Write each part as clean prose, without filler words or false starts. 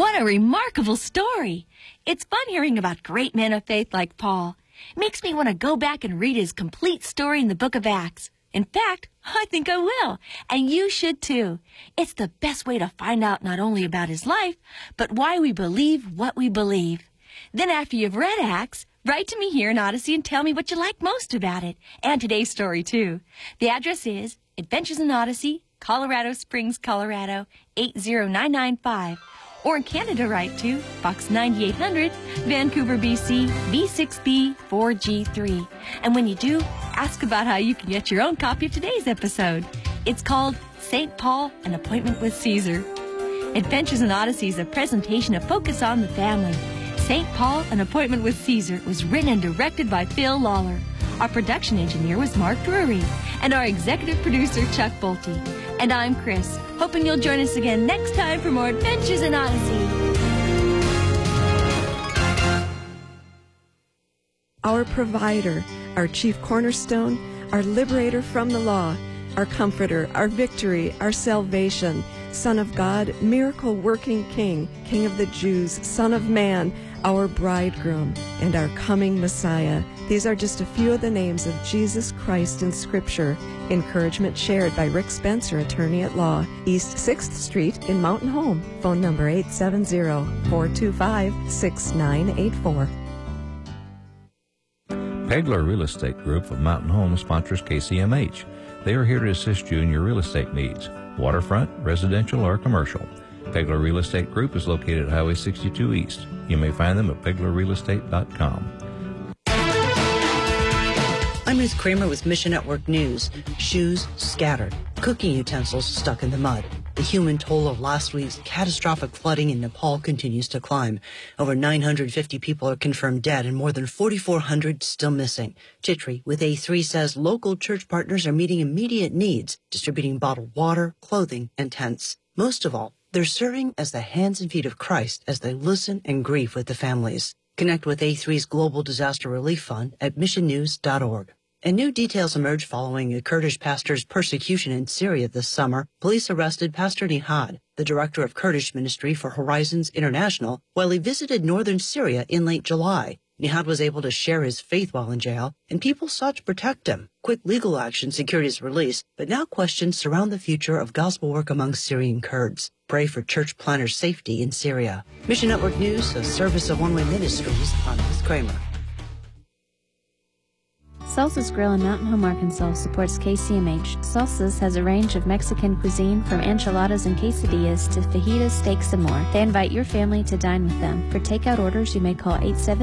What a remarkable story. It's fun hearing about great men of faith like Paul. It makes me want to go back and read his complete story in the book of Acts. In fact, I think I will. And you should too. It's the best way to find out not only about his life, but why we believe what we believe. Then after you've read Acts, write to me here in Odyssey and tell me what you like most about it. And today's story too. The address is Adventures in Odyssey, Colorado Springs, Colorado, 80995. Or in Canada, write to Box 9800, Vancouver, BC, V6B 4G3. And when you do, ask about how you can get your own copy of today's episode. It's called St. Paul, An Appointment with Caesar. Adventures in Odyssey is a presentation of Focus on the Family. St. Paul, An Appointment with Caesar was written and directed by Phil Lawler. Our production engineer was Mark Drury, and our executive producer, Chuck Bolte. And I'm Chris, hoping you'll join us again next time for more Adventures in Odyssey. Our provider, our chief cornerstone, our liberator from the law, our comforter, our victory, our salvation, Son of God, miracle-working King, King of the Jews, Son of Man, our bridegroom, and our coming Messiah. These are just a few of the names of Jesus Christ in Scripture. Encouragement shared by Rick Spencer, attorney at law, East 6th Street in Mountain Home. Phone number 870-425-6984. Pegler Real Estate Group of Mountain Home sponsors KCMH. They are here to assist you in your real estate needs, waterfront, residential, or commercial. Pegler Real Estate Group is located at Highway 62 East. You may find them at peglerrealestate.com. I'm Ruth Kramer with Mission Network News. Shoes scattered, cooking utensils stuck in the mud. The human toll of last week's catastrophic flooding in Nepal continues to climb. Over 950 people are confirmed dead and more than 4,400 still missing. Chitri with A3 says local church partners are meeting immediate needs, distributing bottled water, clothing, and tents. Most of all, they're serving as the hands and feet of Christ as they listen and grieve with the families. Connect with A3's Global Disaster Relief Fund at missionnews.org. And new details emerged following a Kurdish pastor's persecution in Syria this summer. Police arrested Pastor Nihad, the director of Kurdish ministry for Horizons International, while he visited northern Syria in late July. Nihad was able to share his faith while in jail, and people sought to protect him. Quick legal action secured his release, but now questions surround the future of gospel work among Syrian Kurds. Pray for church planners' safety in Syria. Mission Network News, a service of One Way Ministries. I'm Ruth Kramer. Salsa's Grill in Mountain Home, Arkansas supports KCMH. Salsa's has a range of Mexican cuisine from enchiladas and quesadillas to fajitas, steaks, and more. They invite your family to dine with them. For takeout orders, you may call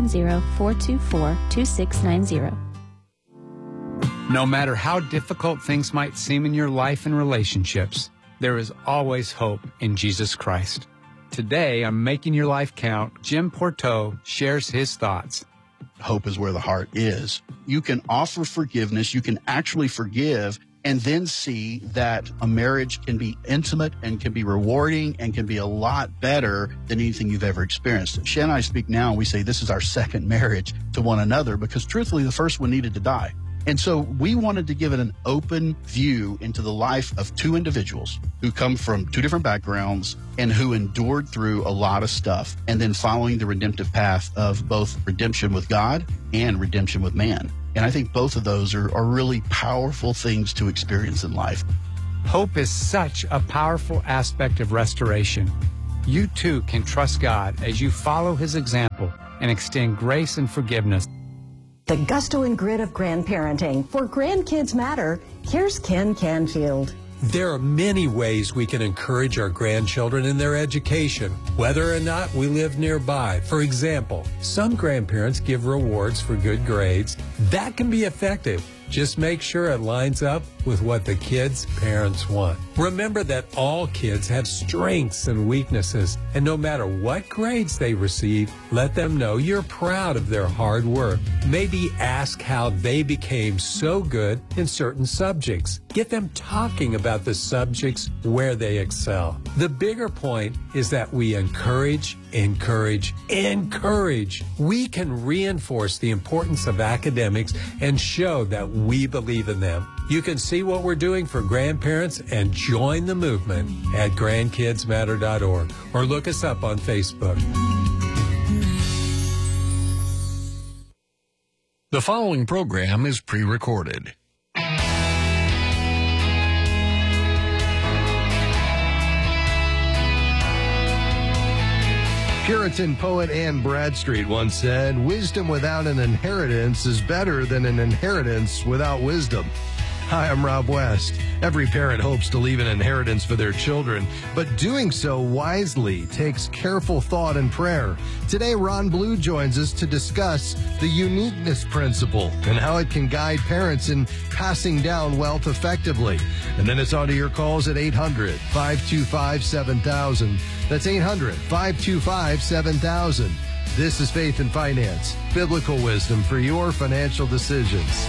870-424-2690. No matter how difficult things might seem in your life and relationships, there is always hope in Jesus Christ. Today on Making Your Life Count, Jim Porteau shares his thoughts. Hope is where the heart is. You can offer forgiveness, you can actually forgive, and then see that a marriage can be intimate and can be rewarding and can be a lot better than anything you've ever experienced. Shan and I speak now and we say this is our second marriage to one another because truthfully the first one needed to die. And so we wanted to give it an open view into the life of two individuals who come from two different backgrounds and who endured through a lot of stuff and then following the redemptive path of both redemption with God and redemption with man. And I think both of those are really powerful things to experience in life. Hope is such a powerful aspect of restoration. You too can trust God as you follow His example and extend grace and forgiveness. The gusto and grit of grandparenting. For grandkids matter, here's Ken Canfield. There are many ways we can encourage our grandchildren in their education, whether or not we live nearby. For example, some grandparents give rewards for good grades. That can be effective. Just make sure it lines up with what the kids' parents want. Remember that all kids have strengths and weaknesses, and no matter what grades they receive, let them know you're proud of their hard work. Maybe ask how they became so good in certain subjects. Get them talking about the subjects where they excel. The bigger point is that we encourage. We can reinforce the importance of academics and show that we believe in them. You can see what we're doing for grandparents and join the movement at grandkidsmatter.org or look us up on Facebook. The following program is pre-recorded. Puritan poet Anne Bradstreet once said, "Wisdom without an inheritance is better than an inheritance without wisdom." Hi, I'm Rob West. Every parent hopes to leave an inheritance for their children, but doing so wisely takes careful thought and prayer. Today, Ron Blue joins us to discuss the uniqueness principle and how it can guide parents in passing down wealth effectively. And then it's on to your calls at 800-525-7000. That's 800-525-7000. This is Faith and Finance, biblical wisdom for your financial decisions.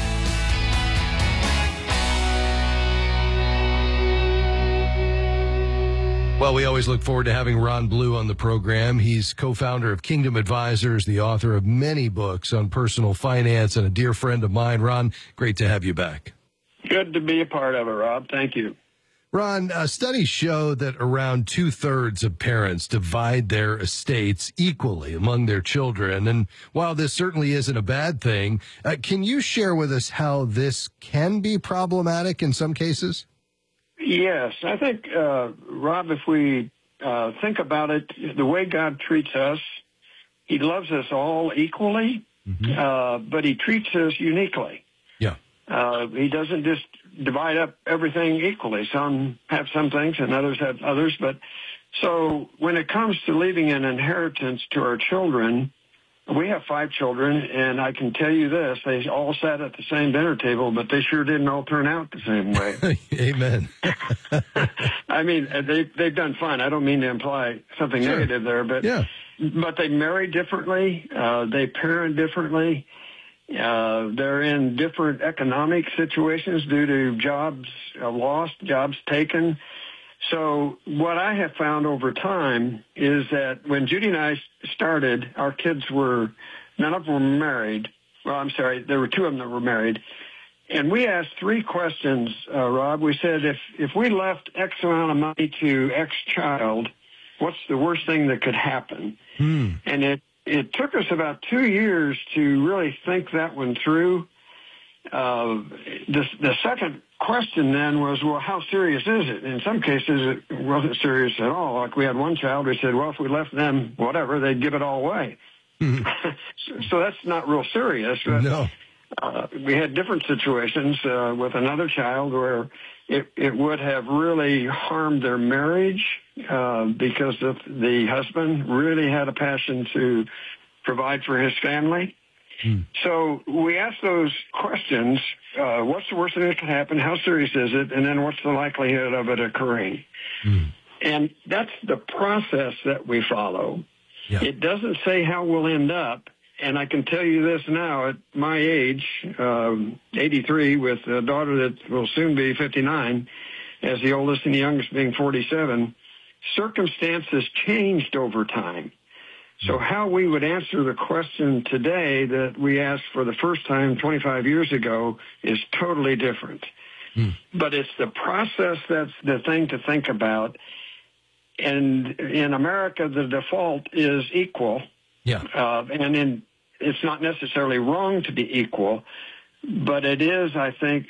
Well, we always look forward to having Ron Blue on the program. He's co-founder of Kingdom Advisors, the author of many books on personal finance, and a dear friend of mine. Ron, great to have you back. Good to be a part of it, Rob. Thank you. Ron, studies show that around 2/3 of parents divide their estates equally among their children. And while this certainly isn't a bad thing, can you share with us how this can be problematic in some cases? Yes, I think, Rob, if we think about it, the way God treats us, he loves us all equally, but he treats us uniquely. Yeah. He doesn't just divide up everything equally. Some have some things and others have others. But so when it comes to leaving an inheritance to our children, we have 5 children, and I can tell you this, they all sat at the same dinner table, but they sure didn't all turn out the same way. Amen. I mean, they've done fine. I don't mean to imply something negative there, but they marry differently. They parent differently. They're in different economic situations due to jobs lost, jobs taken. So what I have found over time is that when Judy and I started, our kids none of them were married. Well, I'm sorry, there were 2 of them that were married. And we asked 3 questions, Rob. We said, if we left X amount of money to X child, what's the worst thing that could happen? And it took us about 2 years to really think that one through. The second question then was, well, how serious is it? In some cases, it wasn't serious at all. Like we had one child who said, well, if we left them whatever, they'd give it all away. So that's not real serious. But, no. We had different situations with another child where it would have really harmed their marriage because the husband really had a passion to provide for his family. So we asked those questions, what's the worst thing that could happen, how serious is it, and then what's the likelihood of it occurring? And that's the process that we follow. Yeah. It doesn't say how we'll end up, and I can tell you this now, at my age, 83, with a daughter that will soon be 59, as the oldest and the youngest being 47, circumstances changed over time. So how we would answer the question today that we asked for the first time 25 years ago is totally different. But it's the process that's the thing to think about. And in America, the default is equal. Yeah. It's not necessarily wrong to be equal, but it is, I think,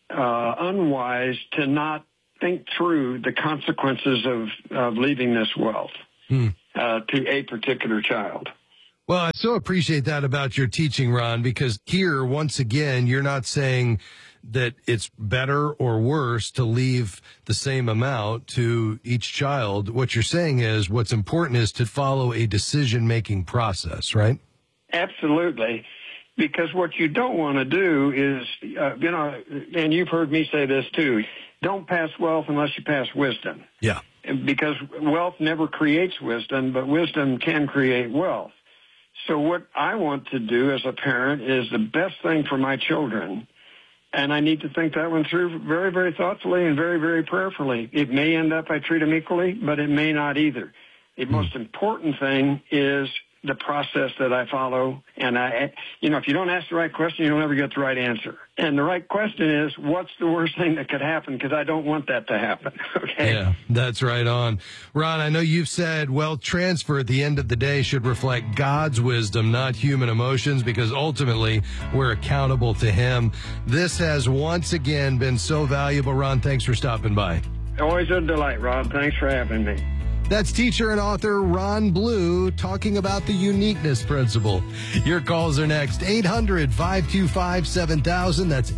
unwise to not think through the consequences of leaving this wealth. To a particular child. Well, I so appreciate that about your teaching, Ron, because here, once again, you're not saying that it's better or worse to leave the same amount to each child. What you're saying is what's important is to follow a decision-making process, right? Absolutely. Because what you don't want to do is, and you've heard me say this too, don't pass wealth unless you pass wisdom. Yeah. Because wealth never creates wisdom, but wisdom can create wealth. So what I want to do as a parent is the best thing for my children. And I need to think that one through very, very thoughtfully and very, very prayerfully. It may end up I treat them equally, but it may not either. The most important thing is the process that I follow. And if you don't ask the right question, you'll never get the right answer. And the right question is, what's the worst thing that could happen? Because I don't want that to happen. Okay. Yeah, that's right on. Ron, I know you've said wealth transfer at the end of the day should reflect God's wisdom, not human emotions, because ultimately we're accountable to Him. This has once again been so valuable. Ron, thanks for stopping by. Always a delight, Rob. Thanks for having me. That's teacher and author Ron Blue talking about the uniqueness principle. Your calls are next. 800-525-7000. That's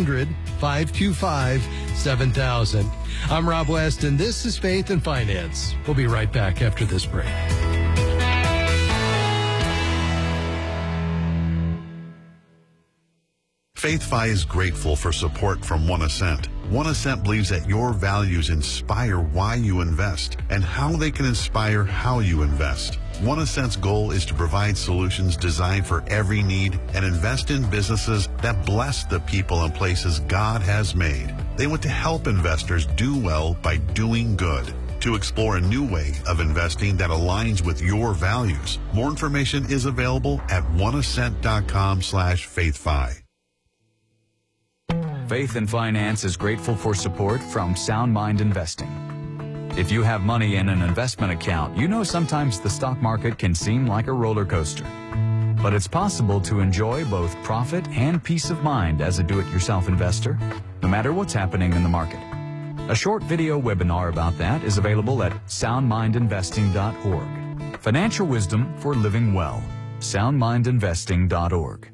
800-525-7000. I'm Rob West, and this is Faith and Finance. We'll be right back after this break. FaithFi is grateful for support from One Ascent. One Ascent believes that your values inspire why you invest and how they can inspire how you invest. One Ascent's goal is to provide solutions designed for every need and invest in businesses that bless the people and places God has made. They want to help investors do well by doing good. To explore a new way of investing that aligns with your values, more information is available at oneascent.com/faithfi. Faith and Finance is grateful for support from Sound Mind Investing. If you have money in an investment account, you know sometimes the stock market can seem like a roller coaster. But it's possible to enjoy both profit and peace of mind as a do-it-yourself investor, no matter what's happening in the market. A short video webinar about that is available at soundmindinvesting.org. Financial wisdom for living well. soundmindinvesting.org.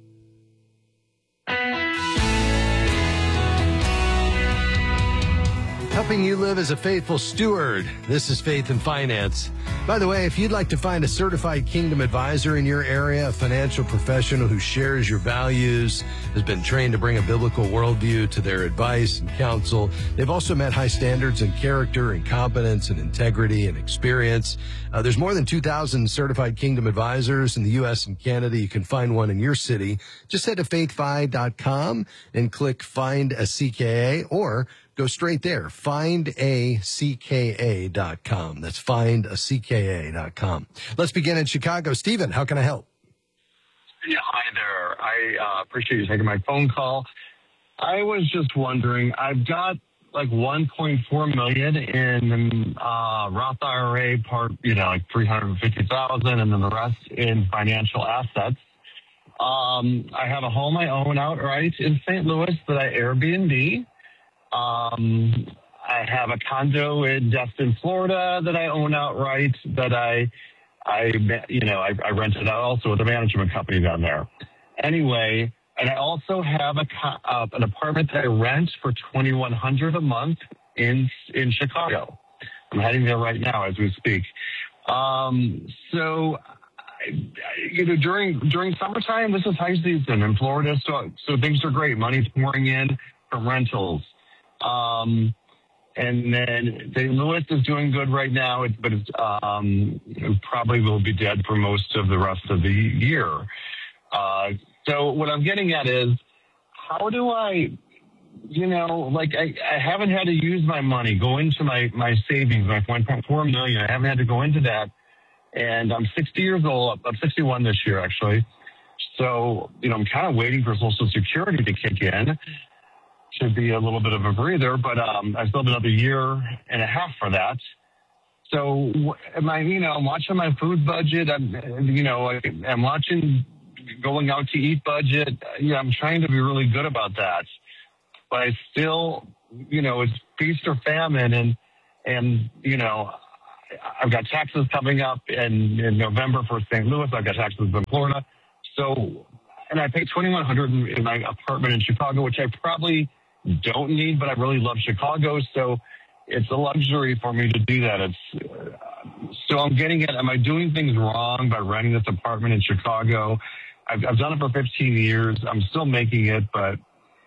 Helping you live as a faithful steward. This is Faith and Finance. By the way, if you'd like to find a certified Kingdom advisor in your area, a financial professional who shares your values, has been trained to bring a biblical worldview to their advice and counsel. They've also met high standards in character and competence and integrity and experience. There's more than 2,000 certified Kingdom advisors in the U.S. and Canada. You can find one in your city. Just head to faithfi.com and click Find a CKA, or go straight there, findacka.com. That's findacka.com. Let's begin in Chicago. Stephen, how can I help? Yeah, hi there. I appreciate you taking my phone call. I was just wondering, I've got like $1.4 million in Roth IRA part, like $350,000, and then the rest in financial assets. I have a home I own outright in St. Louis that I Airbnb. I have a condo in Destin, Florida that I own outright that I rented out also with a management company down there. Anyway, and I also have an apartment that I rent for $2,100 a month in Chicago. I'm heading there right now as we speak. So during summertime, this is high season in Florida, so things are great. Money's pouring in from rentals. And then St. Louis is doing good right now, but it probably will be dead for most of the rest of the year. So what I'm getting at is, how do I haven't had to use my money, go into my savings, my $1.4 million. I haven't had to go into that. And I'm 60 years old. I'm 61 this year, actually. So, I'm kind of waiting for Social Security to kick in. Should be a little bit of a breather, but I still have another year and a half for that. So am I, I'm watching my food budget. I'm watching going out to eat budget. I'm trying to be really good about that. But I still, it's feast or famine. And I've got taxes coming up in November for St. Louis. I've got taxes in Florida. So, and I pay $2,100 in my apartment in Chicago, which I probably don't need, but I really love Chicago. So it's a luxury for me to do that. So I'm getting at, am I doing things wrong by renting this apartment in Chicago? I've done it for 15 years. I'm still making it, but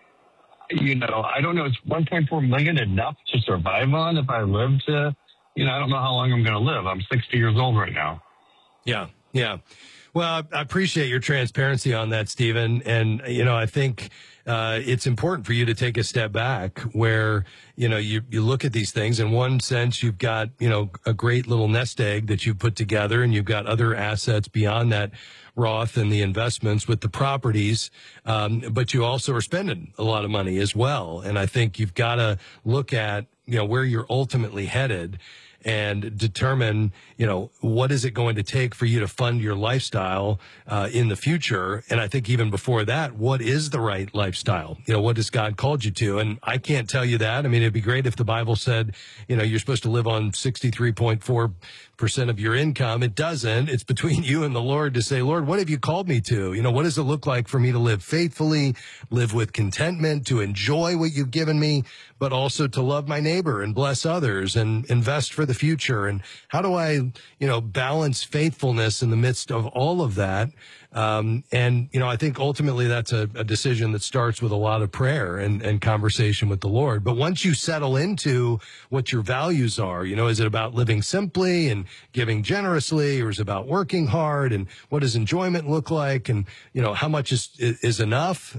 I don't know. Is $1.4 million enough to survive on if I live to, I don't know how long I'm going to live. I'm 60 years old right now. Yeah. Well, I appreciate your transparency on that, Stephen. And, I think it's important for you to take a step back where, you look at these things. In one sense, you've got, a great little nest egg that you've put together, and you've got other assets beyond that Roth and the investments with the properties. But you also are spending a lot of money as well. And I think you've got to look at, where you're ultimately headed and determine, what is it going to take for you to fund your lifestyle in the future? And I think even before that, what is the right lifestyle? What has God called you to? And I can't tell you that. I mean, it'd be great if the Bible said, you're supposed to live on 63.4% of your income. It doesn't. It's between you and the Lord to say, Lord, what have you called me to? What does it look like for me to live faithfully, live with contentment, to enjoy what you've given me, but also to love my neighbor and bless others and invest for the future? And how do I, balance faithfulness in the midst of all of that? I think ultimately that's a decision that starts with a lot of prayer and conversation with the Lord. But once you settle into what your values are, is it about living simply and giving generously, or is it about working hard, and what does enjoyment look like, and, how much is enough?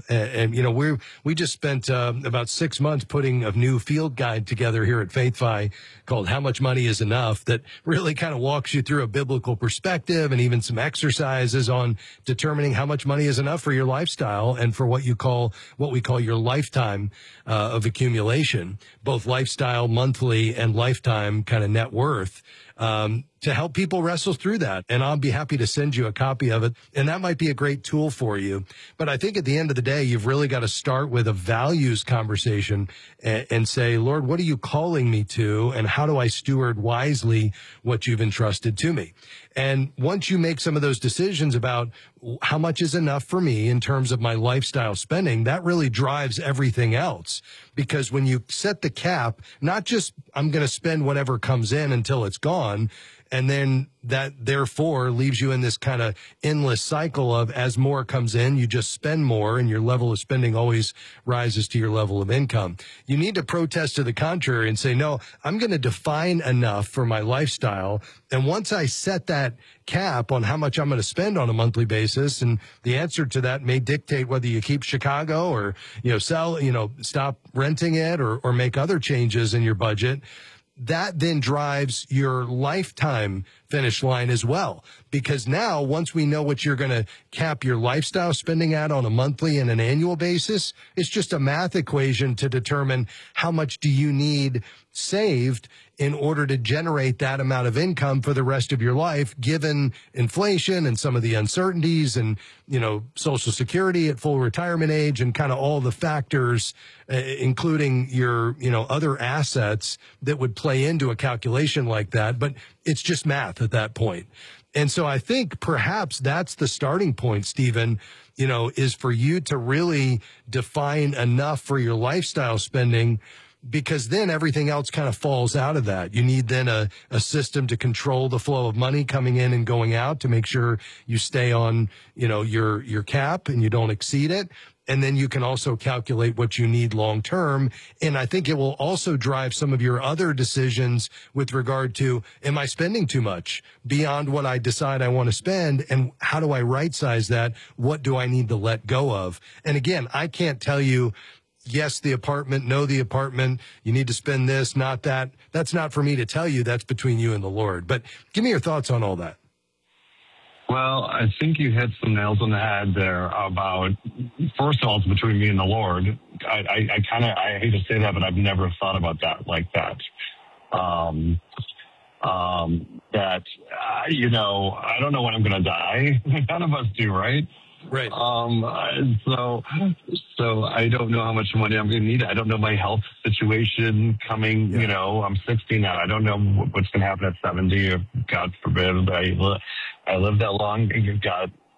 We just spent about 6 months putting a new field guide together here at FaithFi called How Much Money is Enough, that really kind of walks you through a biblical perspective and even some exercises on determining how much money is enough for your lifestyle and for what we call your lifetime of accumulation, both lifestyle, monthly, and lifetime kind of net worth, to help people wrestle through that. And I'll be happy to send you a copy of it. And that might be a great tool for you. But I think at the end of the day, you've really got to start with a values conversation and say, Lord, what are you calling me to? And how do I steward wisely what you've entrusted to me? And once you make some of those decisions about how much is enough for me in terms of my lifestyle spending, that really drives everything else. Because when you set the cap, not just I'm going to spend whatever comes in until it's gone, and then that therefore leaves you in this kind of endless cycle of as more comes in, you just spend more, and your level of spending always rises to your level of income. You need to protest to the contrary and say, no, I'm going to define enough for my lifestyle. And once I set that cap on how much I'm going to spend on a monthly basis, and the answer to that may dictate whether you keep Chicago or, stop renting it or make other changes in your budget. That then drives your lifetime finish line as well. Because now, once we know what you're going to cap your lifestyle spending at on a monthly and an annual basis, it's just a math equation to determine how much do you need saved in order to generate that amount of income for the rest of your life, given inflation and some of the uncertainties and, Social Security at full retirement age and kind of all the factors, including your, other assets that would play into a calculation like that. But it's just math at that point. And so I think perhaps that's the starting point, Stephen, is for you to really define enough for your lifestyle spending, because then everything else kind of falls out of that. You need then a system to control the flow of money coming in and going out to make sure you stay on, your cap and you don't exceed it. And then you can also calculate what you need long term. And I think it will also drive some of your other decisions with regard to, am I spending too much beyond what I decide I want to spend? And how do I right size that? What do I need to let go of? And again, I can't tell you, yes, the apartment, no, the apartment, you need to spend this, not that. That's not for me to tell you. That's between you and the Lord. But give me your thoughts on all that. Well, I think you hit some nails on the head there about, first of all, it's between me and the Lord. I hate to say that, but I've never thought about that like that. I don't know when I'm going to die. None of us do, right? Right. So I don't know how much money I'm going to need. I don't know my health situation coming. Yeah. I'm 60 now. I don't know what's going to happen at 70. Or God forbid I live that long. God